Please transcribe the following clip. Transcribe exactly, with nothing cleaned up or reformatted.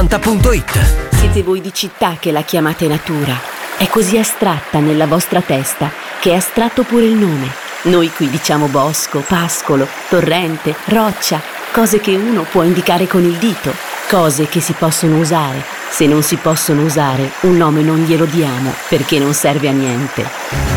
ottanta punto it. Siete voi di città che la chiamate natura. È così astratta nella vostra testa che è astratto pure il nome. Noi qui diciamo bosco, pascolo, torrente, roccia, cose che uno può indicare con il dito, cose che si possono usare. Se non si possono usare, un nome non glielo diamo perché non serve a niente.